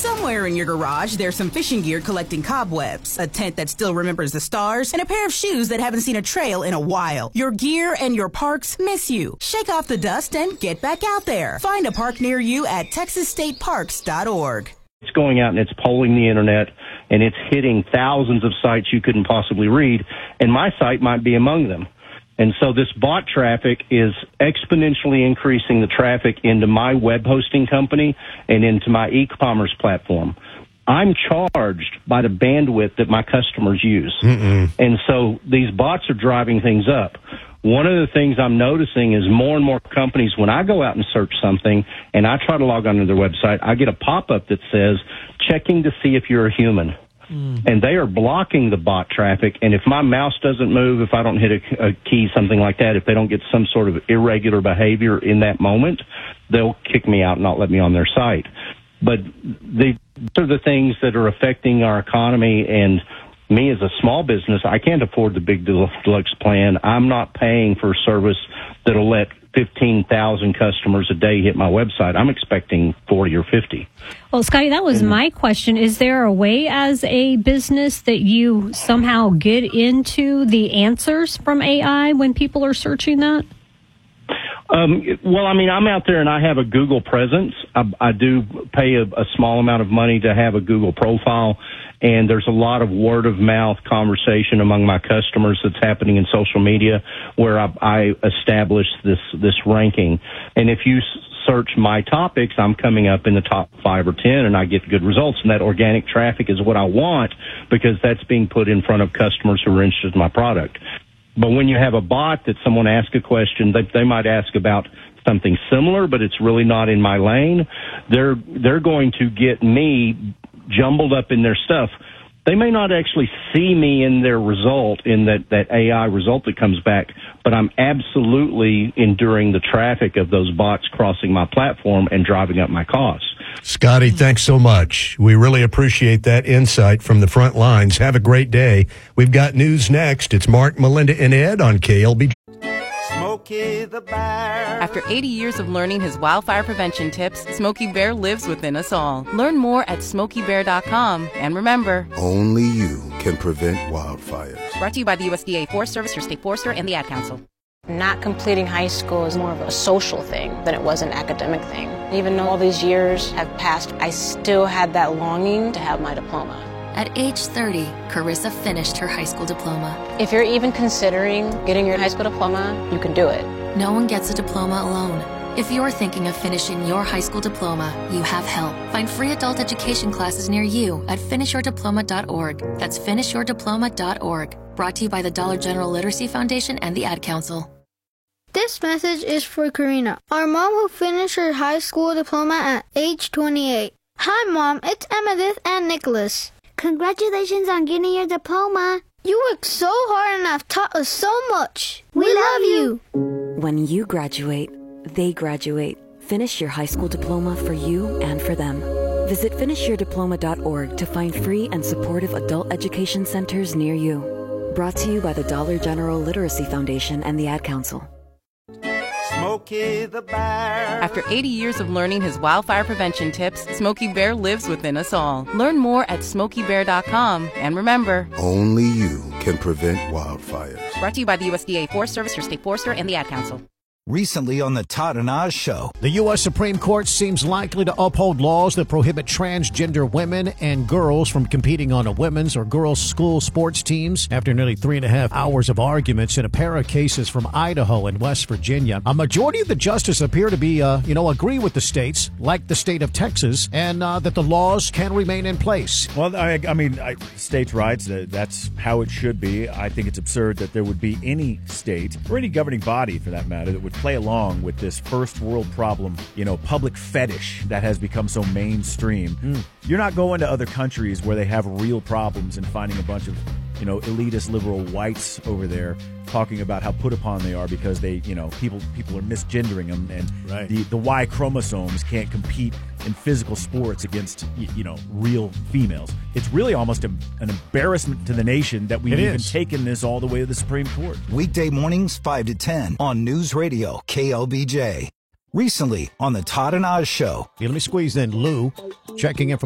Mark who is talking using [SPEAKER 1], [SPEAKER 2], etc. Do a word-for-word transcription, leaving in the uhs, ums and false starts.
[SPEAKER 1] Somewhere in your garage, there's some fishing gear collecting cobwebs, a tent that still remembers the stars, and a pair of shoes that haven't seen a trail in a while. Your gear and your parks miss you. Shake off the dust and get back out there. Find a park near you at texas state parks dot org.
[SPEAKER 2] It's going out and it's polling the internet, and it's hitting thousands of sites you couldn't possibly read, and my site might be among them. And so this bot traffic is exponentially increasing the traffic into my web hosting company and into my e-commerce platform. I'm charged by the bandwidth that my customers use. Mm-mm. And so these bots are driving things up. One of the things I'm noticing is more and more companies, when I go out and search something and I try to log onto their website, I get a pop-up that says, checking to see if you're a human. Mm. And they are blocking the bot traffic. And if my mouse doesn't move, if I don't hit a, a key, something like that, if they don't get some sort of irregular behavior in that moment, they'll kick me out and not let me on their site. But these are the things that are affecting our economy. And me as a small business, I can't afford the big deluxe plan. I'm not paying for a service that'll let fifteen thousand customers a day hit my website. I'm expecting forty or fifty.
[SPEAKER 3] Well, Scotty, that was my question. Is there a way as a business that you somehow get into the answers from A I when people are searching that?
[SPEAKER 2] Um, well, I mean, I'm out there and I have a Google presence. I, I do pay a, a small amount of money to have a Google profile, and there's a lot of word-of-mouth conversation among my customers that's happening in social media where I, I establish this, this ranking. And if you search my topics, I'm coming up in the top five or ten, and I get good results. And that organic traffic is what I want because that's being put in front of customers who are interested in my product. But when you have a bot that someone asks a question, they, they might ask about something similar, but it's really not in my lane, they're they're going to get me jumbled up in their stuff. They may not actually see me in their result, in that, that A I result that comes back, but I'm absolutely enduring the traffic of those bots crossing my platform and driving up my costs.
[SPEAKER 4] Scotty, thanks so much. We really appreciate that insight from the front lines. Have a great day. We've got news next. It's Mark, Melinda, and Ed on K L B.
[SPEAKER 5] Smokey the Bear.
[SPEAKER 6] After eighty years of learning his wildfire prevention tips, Smokey Bear lives within us all. Learn more at smokey bear dot com. And remember,
[SPEAKER 7] only you can prevent wildfires.
[SPEAKER 6] Brought to you by the U S D A Forest Service, your state forester, and the Ad Council.
[SPEAKER 8] Not completing high school is more of a social thing than it was an academic thing. Even though all these years have passed, I still had that longing to have my diploma.
[SPEAKER 9] At age thirty, Carissa finished her high school diploma.
[SPEAKER 8] If you're even considering getting your high school diploma, you can do it.
[SPEAKER 9] No one gets a diploma alone. If you're thinking of finishing your high school diploma, you have help. Find free adult education classes near you at finish your diploma dot org. That's finish your diploma dot org. Brought to you by the Dollar General Literacy Foundation and the Ad Council.
[SPEAKER 10] This message is for Karina, our mom who finished her high school diploma at age twenty-eight. Hi, Mom. It's Emmettith and Nicholas.
[SPEAKER 11] Congratulations on getting your diploma.
[SPEAKER 10] You worked so hard and have taught us so much. We, we love you.
[SPEAKER 12] When you graduate, they graduate. Finish your high school diploma for you and for them. Visit finish your diploma dot org to find free and supportive adult education centers near you. Brought to you by the Dollar General Literacy Foundation and the Ad Council.
[SPEAKER 5] Smokey the Bear.
[SPEAKER 6] After eighty years of learning his wildfire prevention tips, Smokey Bear lives within us all. Learn more at smokey bear dot com. And remember,
[SPEAKER 7] only you can prevent wildfires.
[SPEAKER 6] Brought to you by the U S D A Forest Service, your state forester, and the Ad Council.
[SPEAKER 13] Recently on the Todd and Oz Show.
[SPEAKER 14] The U S Supreme Court seems likely to uphold laws that prohibit transgender women and girls from competing on a women's or girls' school sports teams. After nearly three and a half hours of arguments in a pair of cases from Idaho and West Virginia, a majority of the justices appear to be, uh, you know, agree with the states, like the state of Texas, and uh, that the laws can remain in place.
[SPEAKER 15] Well, I, I mean, I, states' rights, uh, that's how it should be. I think it's absurd that there would be any state, or any governing body for that matter, that would play along with this first world problem, you know, public fetish that has become so mainstream. Mm. You're not going to other countries where they have real problems and finding a bunch of, you know, elitist liberal whites over there talking about how put upon they are because they, you know, people people are misgendering them, and
[SPEAKER 14] right.
[SPEAKER 15] the, the Y chromosomes can't compete in physical sports against, you know, real females. It's really almost a, an embarrassment to the nation that we've
[SPEAKER 14] it
[SPEAKER 15] even
[SPEAKER 14] is.
[SPEAKER 15] taken this all the way to the Supreme Court.
[SPEAKER 13] Weekday mornings, five to ten on News Radio K L B J. Recently on the Todd and Oz Show.
[SPEAKER 14] Here, let me squeeze in Lou, checking in from